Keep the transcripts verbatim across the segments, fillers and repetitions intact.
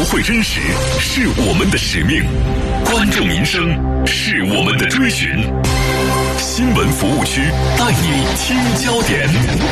绘真实是我们的使命，关注民生是我们的追寻。新闻服务区带你听焦点。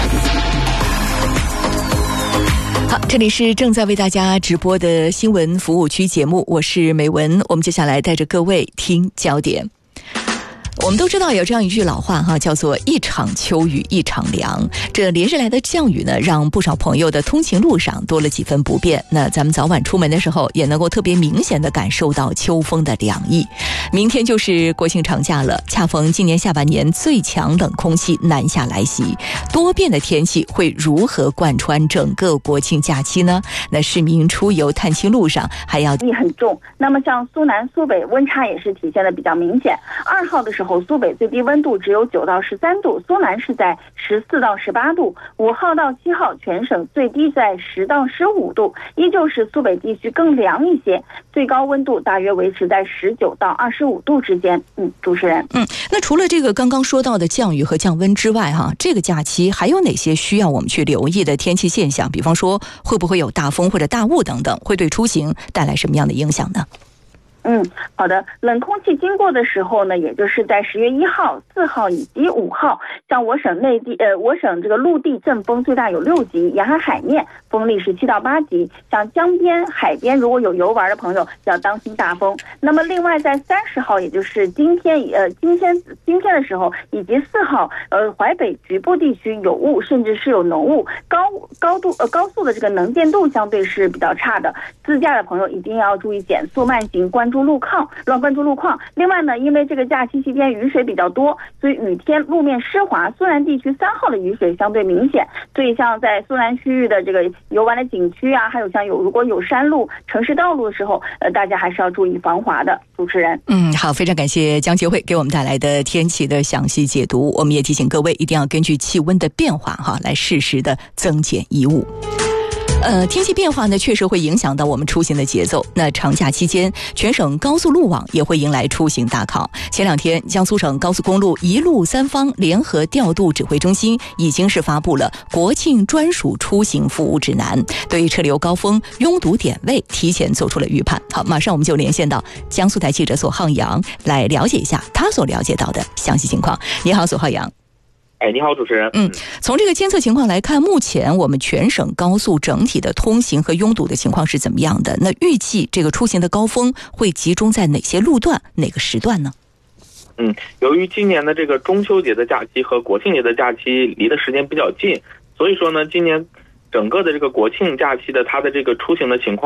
好，这里是正在为大家直播的新闻服务区节目，我是美文。我们接下来带着各位听焦点。我们都知道有这样一句老话哈，叫做一场秋雨一场凉。这连日来的降雨呢，让不少朋友的通勤路上多了几分不便。那咱们早晚出门的时候，也能够特别明显的感受到秋风的凉意。明天就是国庆长假了，恰逢今年下半年最强冷空气南下来袭，多变的天气会如何贯穿整个国庆假期呢？那市民出游探亲路上还要力很重。那么像苏南、苏北温差也是体现的比较明显。二号的时候，苏北最低温度只有九到十三度，苏南是在十四到十八度。五号到七号，全省最低在十到十五度，依旧是苏北地区更凉一些，最高温度大约维持在十九到二十五度之间。嗯，主持人， 嗯，那除了这个刚刚说到的降雨和降温之外，哈，这个假期还有哪些需要我们去留意的天气现象？比方说，会不会有大风或者大雾等等，会对出行带来什么样的影响呢？ 嗯，好的。冷空气经过的时候呢，也就是在十月一号、四号以及五号，像我省内地，呃，我省这个陆地阵风最大有六级，沿海海面风力是七到八级。像江边、海边如果有游玩的朋友，要当心大风。那么另外在三十号，也就是今天，呃，今天今天的时候，以及四号，呃，淮北局部地区有雾，甚至是有浓雾，高高度呃高速的这个能见度相对是比较差的。自驾的朋友一定要注意减速慢行，关注路况，乱关注路况。另外呢，因为这个假期期间雨水比较多，所以雨天路面湿滑，苏南地区三号的雨水相对明显，所以像在苏南区域的这个游玩的景区啊，还有像有如果有山路、城市道路的时候，呃，大家还是要注意防滑的。主持人， 嗯，好，非常感谢江协慧给我们带来的天气的详细解读。我们也提醒各位一定要根据气温的变化哈，来适时的增减衣物。呃，天气变化呢，确实会影响到我们出行的节奏。那长假期间，全省高速路网也会迎来出行大考。前两天，江苏省高速公路一路三方联合调度指挥中心已经是发布了国庆专属出行服务指南，对车流高峰、拥堵点位提前做出了预判。好，马上我们就连线到江苏台记者索浩洋来了解一下他所了解到的详细情况。你好，索浩洋。 哎，你好，主持人。 嗯，从这个监测情况来看，目前我们全省高速整体的通行和拥堵的情况是怎么样的？那预计这个出行的高峰会集中在哪些路段、哪个时段呢？ 嗯，由于今年的这个中秋节的假期和国庆节的假期离的时间比较近，所以说呢，今年整个的这个国庆假期的它的这个出行的情况